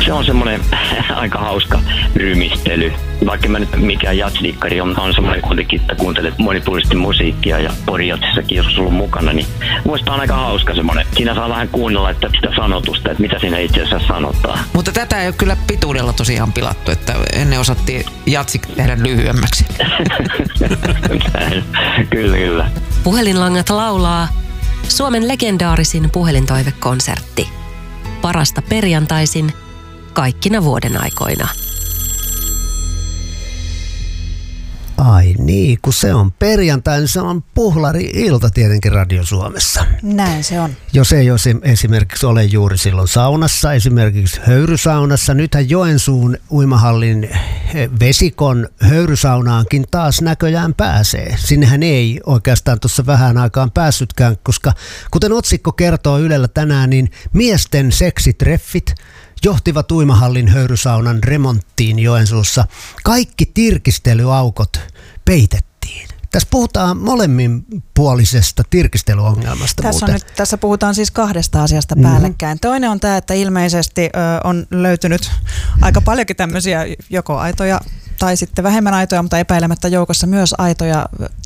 Se on semmoinen aika hauska rymistely. Vaikka mä nyt mikään jatsdikkari on semmoinen kuitenkin, että kuuntelet monipuolisesti musiikkia ja porijatsissakin jos ollut mukana, niin muista on aika hauska semmoinen. Siinä saa vähän kuunnella että sitä sanotusta, että mitä siinä itse asiassa sanotaan. Mutta tätä ei ole kyllä pituudella tosiaan pilattu, että ennen osattiin jatsik tehdä lyhyemmäksi. Kyllä. Puhelinlangat laulaa Suomen legendaarisin puhelintoivekonsertti. Parasta perjantaisin kaikkina vuoden aikoina. Ai niin, kun se on perjantai, niin se on puhlari-ilta tietenkin Radio Suomessa. Näin se on. Jos ei esimerkiksi ole juuri silloin saunassa, esimerkiksi höyrysaunassa. Nythän Joensuun uimahallin vesikon höyrysaunaankin taas näköjään pääsee. Sinnehän ei oikeastaan tuossa vähän aikaan päässytkään, koska kuten otsikko kertoo Ylellä tänään, niin miesten seksitreffit johtivat uimahallin höyrysaunan remonttiin Joensuussa. Kaikki tirkistelyaukot peitettiin. Tässä puhutaan molemminpuolisesta tirkistelyongelmasta. Tässä puhutaan siis kahdesta asiasta päällekkäin. Toinen on tämä, että ilmeisesti on löytynyt aika paljonkin tämmöisiä joko aitoja tai sitten vähemmän aitoja, mutta epäilemättä joukossa myös aitoja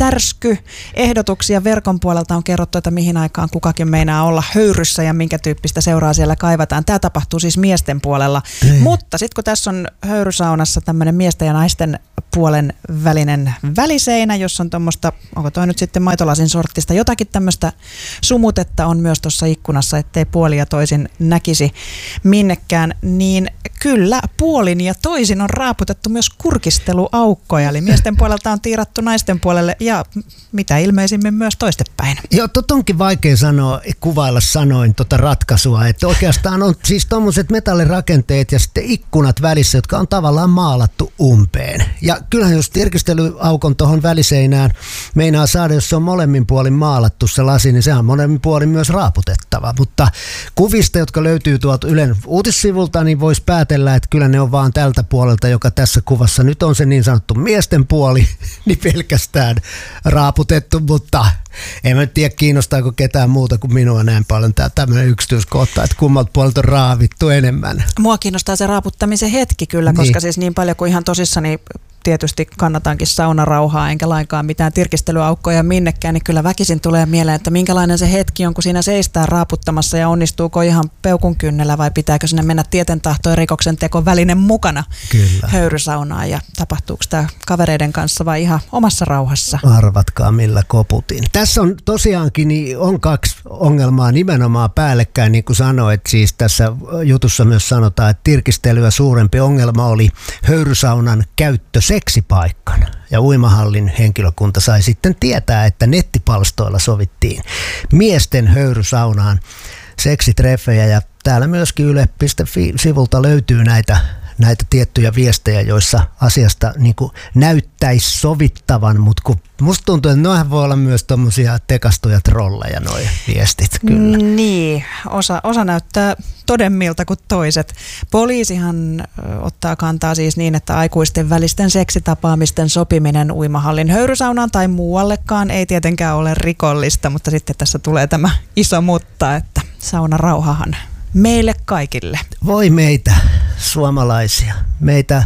ehdotuksia verkon puolelta on kerrottu, että mihin aikaan kukakin meinaa olla höyryssä ja minkä tyyppistä seuraa siellä kaivataan. Tämä tapahtuu siis miesten puolella, mutta sitten kun tässä on höyrysaunassa tämmöinen miesten ja naisten puolen välinen väliseinä, jossa on tuommoista, onko toi nyt sitten maitolasin sorttista, jotakin tämmöistä sumutetta on myös tuossa ikkunassa, ettei puoli ja toisin näkisi minnekään, niin kyllä puolin ja toisin on raaputettu myös kurkisteluaukkoja, eli miesten puolelta on tiirattu naisten puolelle ja mitä ilmeisimmin myös toistepäin. Joo, onkin vaikea kuvailla sanoin ratkaisua, että oikeastaan on siis tommoset metallirakenteet ja sitten ikkunat välissä, jotka on tavallaan maalattu umpeen. Ja kyllähän jos tirkistelyaukon tuohon väliseinään meinaa saada, jos se on molemmin puolin maalattu se lasi, niin se on molemmin puolin myös raaputettava. Mutta kuvista, jotka löytyy tuolta Ylen uutissivulta, niin voisi päätellä, että kyllä ne on vaan tältä puolelta, joka tässä kuvassa nyt on se niin sanottu miesten puoli, niin pelkästään raaputettu, mutta en mä nyt tiedä kiinnostaako ketään muuta kuin minua näin paljon tämä tämmöinen yksityiskohta, että kummalta puolelta on raavittu enemmän. Mua kiinnostaa se raaputtamisen hetki kyllä, koska siis niin paljon kuin ihan tosissani tietysti kannatankin saunarauhaa enkä lainkaan mitään tirkistelyaukkoja minnekään, niin kyllä väkisin tulee mieleen, että minkälainen se hetki on, kun siinä seistää raaputtamassa ja onnistuuko ihan peukun kynnellä vai pitääkö sinne mennä tietentahtojen rikoksen tekon välinen mukana höyrysaunaan ja tapahtuuko tämä kavereiden kanssa vai ihan omassa rauhassa? Arvatkaa millä koputin. Tässä on tosiaankin niin on kaksi ongelmaa nimenomaan päällekkäin, niin kuin sanoit, siis tässä jutussa myös sanotaan, että tirkistelyä suurempi ongelma oli höyrysaunan käyttö seksipaikkana. Ja uimahallin henkilökunta sai sitten tietää, että nettipalstoilla sovittiin miesten höyrysaunaan seksitreffejä. Ja täällä myöskin yle.fi-sivulta löytyy näitä tiettyjä viestejä, joissa asiasta niin kuin näyttäisi sovittavan, mutta kun musta tuntuu, että noihän voi olla myös tommosia tekastuja trolleja noi viestit kyllä. Niin, osa näyttää todemmilta kuin toiset. Poliisihan ottaa kantaa siis niin, että aikuisten välisten seksitapaamisten sopiminen uimahallin höyrysaunaan tai muuallekaan ei tietenkään ole rikollista, mutta sitten tässä tulee tämä iso mutta, että saunarauhahan meille kaikille. Voi meitä suomalaisia, meitä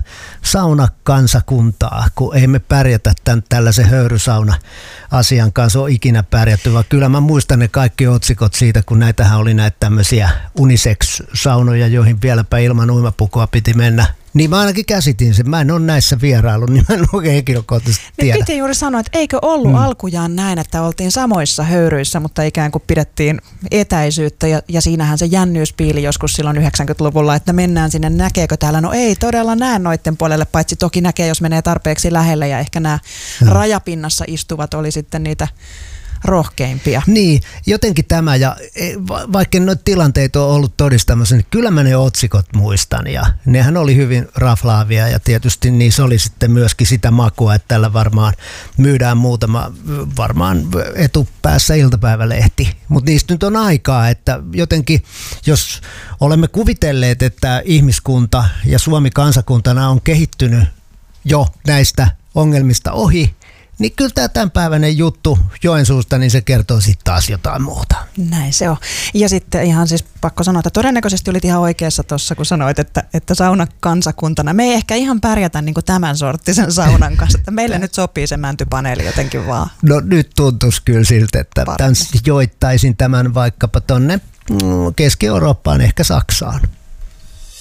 saunakansakuntaa, kun ei me pärjätä tällaisen höyrysauna-asian kanssa ole ikinä pärjätty, vaan kyllä mä muistan ne kaikki otsikot siitä, kun näitähän oli näitä tämmöisiä unisex-saunoja, joihin vieläpä ilman uimapukua piti mennä. Niin mä ainakin käsitin sen. Mä en ole näissä vieraillut, niin mä en oikein henkilökohtaisesti tiedä. Piti juuri sanoa, että eikö ollut alkujaan näin, että oltiin samoissa höyryissä, mutta ikään kuin pidettiin etäisyyttä ja siinähän se jännyys piili joskus silloin 90-luvulla, että mennään sinne, näkeekö täällä? No ei todella näe noitten puolelle, paitsi toki näkee, jos menee tarpeeksi lähelle ja ehkä nämä rajapinnassa istuvat oli sitten niitä rohkeimpia. Niin, jotenkin tämä, ja vaikka noita tilanteita on ollut todistamassa, niin kyllä mä ne otsikot muistan, ja nehän oli hyvin raflaavia, ja tietysti niissä oli sitten myöskin sitä makua, että tällä varmaan myydään muutama, varmaan etupäässä iltapäivälehti, mutta niistä nyt on aikaa, että jotenkin, jos olemme kuvitelleet, että ihmiskunta ja Suomi kansakuntana on kehittynyt jo näistä ongelmista ohi, Niin kyllä tämä tämänpäiväinen juttu Joensuusta, niin se kertoo sitten taas jotain muuta. Näin se on. Ja sitten ihan siis pakko sanoa, että todennäköisesti olit ihan oikeassa tuossa, kun sanoit, että saunakansakuntana me ei ehkä ihan pärjätä niin kuin tämän sorttisen saunan kanssa, että meille nyt sopii se mäntypaneeli jotenkin vaan. No nyt tuntuisi kyllä siltä, että joittaisin tämän vaikkapa tonne Keski-Eurooppaan, ehkä Saksaan.